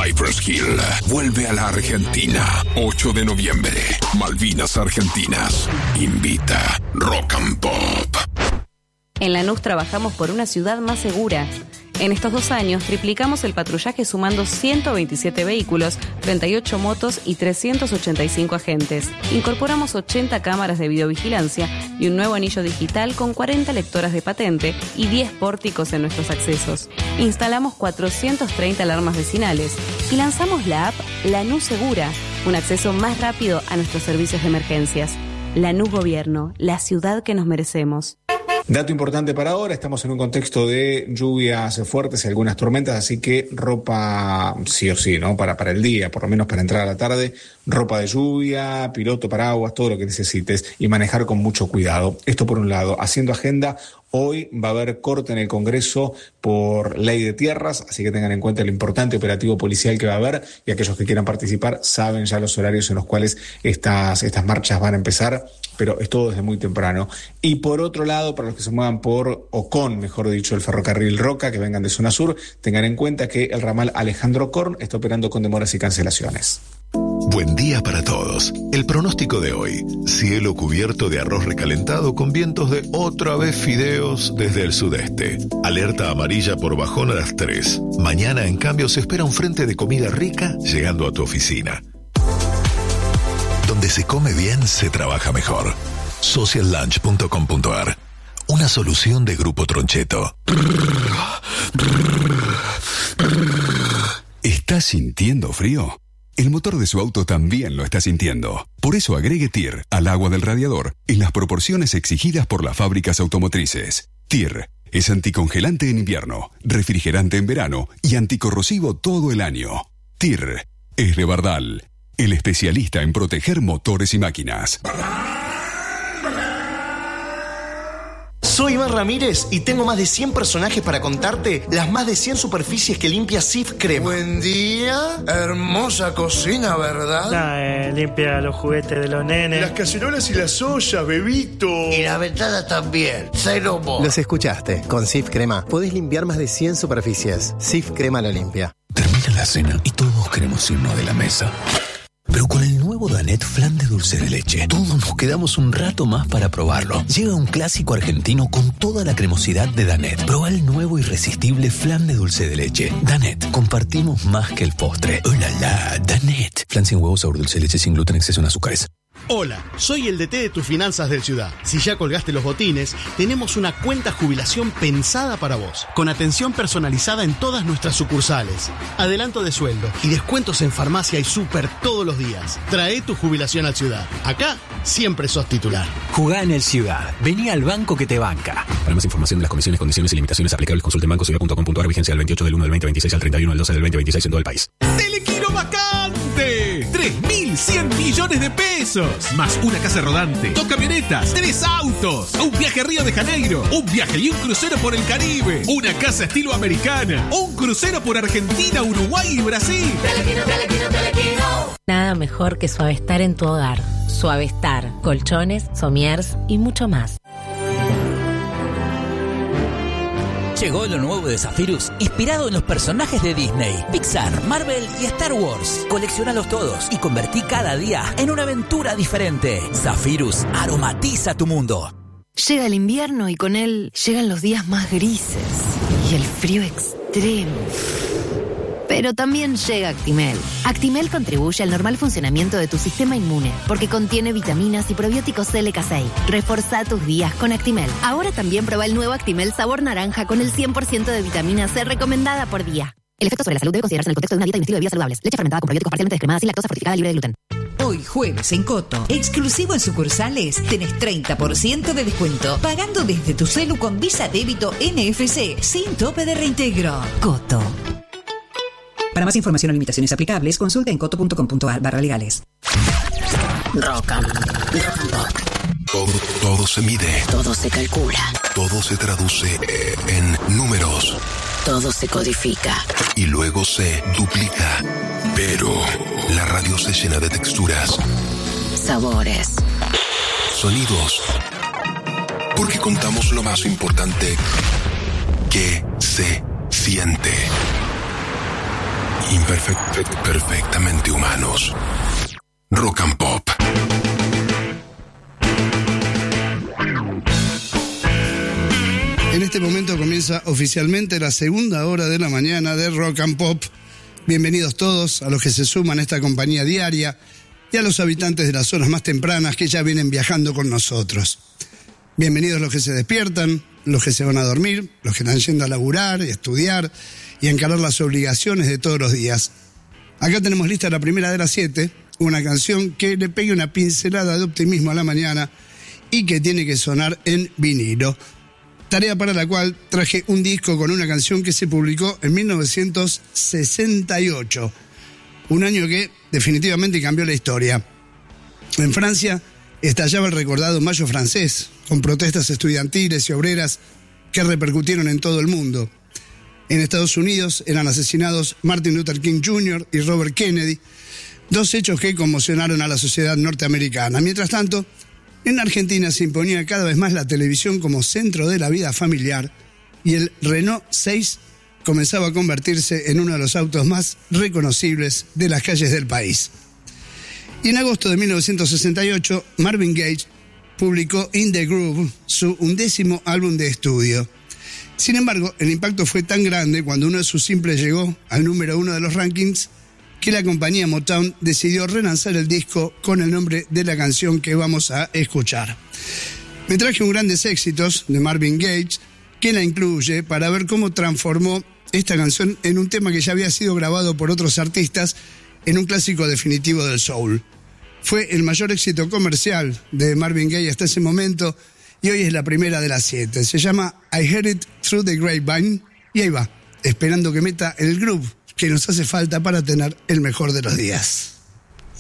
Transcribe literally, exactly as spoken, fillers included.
Cypress Hill vuelve a la Argentina. ocho de noviembre. Malvinas Argentinas. Invita Rock and Pop. En Lanús trabajamos por una ciudad más segura. En estos dos años triplicamos el patrullaje sumando ciento veintisiete vehículos, treinta y ocho motos y trescientos ochenta y cinco agentes. Incorporamos ochenta cámaras de videovigilancia y un nuevo anillo digital con cuarenta lectoras de patente y diez pórticos en nuestros accesos. Instalamos cuatrocientas treinta alarmas vecinales y lanzamos la app Lanús Segura, un acceso más rápido a nuestros servicios de emergencias. Lanús Gobierno, la ciudad que nos merecemos. Dato importante para ahora, estamos en un contexto de lluvias fuertes y algunas tormentas, así que ropa sí o sí, ¿no? Para, para el día, por lo menos para entrar a la tarde, ropa de lluvia, piloto, paraguas, todo lo que necesites y manejar con mucho cuidado. Esto por un lado. Haciendo agenda, hoy va a haber corte en el Congreso por ley de tierras, así que tengan en cuenta el importante operativo policial que va a haber y aquellos que quieran participar saben ya los horarios en los cuales estas, estas marchas van a empezar, pero es todo desde muy temprano. Y por otro lado, para los que se muevan por, o con, mejor dicho, el ferrocarril Roca, que vengan de zona sur, tengan en cuenta que el ramal Alejandro Korn está operando con demoras y cancelaciones. Buen día para todos. El pronóstico de hoy: cielo cubierto de arroz recalentado con vientos de otra vez fideos desde el sudeste. Alerta amarilla por bajón a las tres. Mañana, en cambio, se espera un frente de comida rica llegando a tu oficina. Donde se come bien, se trabaja mejor. social lunch punto com punto a r. Una solución de Grupo Troncheto. ¿Estás sintiendo frío? El motor de su auto también lo está sintiendo. Por eso agregue T I R al agua del radiador en las proporciones exigidas por las fábricas automotrices. T I R es anticongelante en invierno, refrigerante en verano y anticorrosivo todo el año. T I R es de Bardal, el especialista en proteger motores y máquinas. Soy Iván Ramírez y tengo más de cien personajes para contarte las más de cien superficies que limpia Cif Crema. Buen día, hermosa cocina, ¿verdad? Nah, eh, limpia los juguetes de los nenes. Las cacerolas y las ollas, bebito. Y la ventana también, cero mo. Los escuchaste, con Cif Crema podés limpiar más de cien superficies. Cif Crema lo limpia. Termina la cena y todos queremos irnos de la mesa. Pero con el nuevo Danet Flan de dulce de leche, todos nos quedamos un rato más para probarlo. Llega un clásico argentino con toda la cremosidad de Danet. Proba el nuevo irresistible Flan de dulce de leche. Danet, compartimos más que el postre. ¡Oh, la, la! Danet. Flan sin huevos, sabor dulce de leche, sin gluten, exceso en azúcares. Hola, soy el D T de tus finanzas del Ciudad. Si ya colgaste los botines, tenemos una cuenta jubilación pensada para vos, con atención personalizada en todas nuestras sucursales, adelanto de sueldo y descuentos en farmacia y súper todos los días. Trae tu jubilación al Ciudad. Acá siempre sos titular. Jugá en el Ciudad. Vení al banco que te banca. Para más información de las condiciones, condiciones y limitaciones aplicables, consulte en banco ciudad punto com punto a r. Vigencia del veintiocho del uno del veinte veintiséis al treinta y uno del doce del veinte veintiséis en todo el país. ¡Telequino vacante! tres mil cien millones de pesos. Más una casa rodante, dos camionetas, tres autos, un viaje a Río de Janeiro, un viaje y un crucero por el Caribe, una casa estilo americana, un crucero por Argentina, Uruguay y Brasil. Telequino, telequino, telequino. Nada mejor que Suavestar en tu hogar. Suavestar, colchones, somiers y mucho más. Llegó lo nuevo de Zephyrus, inspirado en los personajes de Disney, Pixar, Marvel y Star Wars. Coleccionalos todos y convertí cada día en una aventura diferente. Zephyrus aromatiza tu mundo. Llega el invierno y con él llegan los días más grises y el frío extremo. Pero también llega Actimel. Actimel contribuye al normal funcionamiento de tu sistema inmune porque contiene vitaminas y probióticos L K seis. Reforzá tus días con Actimel. Ahora también prueba el nuevo Actimel sabor naranja con el cien por ciento de vitamina C recomendada por día. El efecto sobre la salud debe considerarse en el contexto de una dieta y un estilo de vida saludables. Leche fermentada con probióticos parcialmente descremada sin lactosa, fortificada, libre de gluten. Hoy jueves en Coto, exclusivo en sucursales, tenés treinta por ciento de descuento pagando desde tu celu con Visa Débito N F C sin tope de reintegro. Coto. Para más información o limitaciones aplicables, consulta en coto punto com punto a r barra legales. Rock and Pop. Todo, todo se mide. Todo se calcula. Todo se traduce en números. Todo se codifica. Y luego se duplica. Pero la radio se llena de texturas. Sabores. Sonidos. Porque contamos lo más importante, que se siente. imperfect, perfectamente humanos. Rock and Pop. En este momento comienza oficialmente la segunda hora de la mañana de Rock and Pop. Bienvenidos todos a los que se suman a esta compañía diaria y a los habitantes de las zonas más tempranas que ya vienen viajando con nosotros. Bienvenidos los que se despiertan, los que se van a dormir, los que están yendo a laburar y a estudiar y a encarar las obligaciones de todos los días. Acá tenemos lista la primera de las siete, una canción que le pegue una pincelada de optimismo a la mañana y que tiene que sonar en vinilo. Tarea para la cual traje un disco con una canción que se publicó en mil novecientos sesenta y ocho, un año que definitivamente cambió la historia. En Francia estallaba el recordado Mayo francés, con protestas estudiantiles y obreras que repercutieron en todo el mundo. En Estados Unidos eran asesinados Martin Luther King junior y Robert Kennedy, dos hechos que conmocionaron a la sociedad norteamericana. Mientras tanto, en Argentina se imponía cada vez más la televisión como centro de la vida familiar y el Renault seis comenzaba a convertirse en uno de los autos más reconocibles de las calles del país. Y en agosto de mil novecientos sesenta y ocho, Marvin Gaye publicó In the Groove, su undécimo álbum de estudio. Sin embargo, el impacto fue tan grande cuando uno de sus simples llegó al número uno de los rankings que la compañía Motown decidió relanzar el disco con el nombre de la canción que vamos a escuchar. Me traje un grandes éxitos de Marvin Gaye que la incluye para ver cómo transformó esta canción en un tema que ya había sido grabado por otros artistas en un clásico definitivo del soul. Fue el mayor éxito comercial de Marvin Gaye hasta ese momento y hoy es la primera de las siete. Se llama I Heard It Through the Grapevine y ahí va, esperando que meta el groove que nos hace falta para tener el mejor de los días.